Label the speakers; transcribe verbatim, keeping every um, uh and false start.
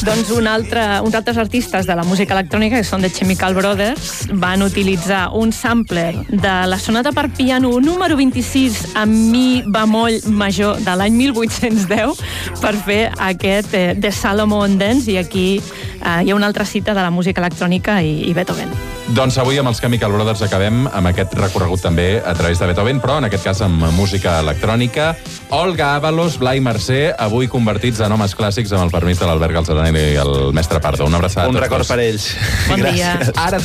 Speaker 1: Doncs un altre, uns altres artistes de la música electrònica, que són The Chemical Brothers, van utilitzar un sampler de la sonata per piano número vint-i-sis en mi bemoll major de l'any mil vuit-cents deu per fer aquest eh, The Salomon Dance, i aquí eh, hi ha una altra cita de la música electrònica i, i Beethoven.
Speaker 2: Doncs avui amb els Chemical Brothers acabem amb aquest recorregut també a través de Beethoven, però en aquest cas amb música electrònica. Olga Ábalos, Blai Mercè, avui convertits en homes clàssics amb el permís de l'Albert Galzeran i el mestre Pardo. Una abraçada a
Speaker 3: Un
Speaker 2: tots
Speaker 3: record
Speaker 2: dos.
Speaker 3: per ells.
Speaker 1: Bon dia.
Speaker 2: Ara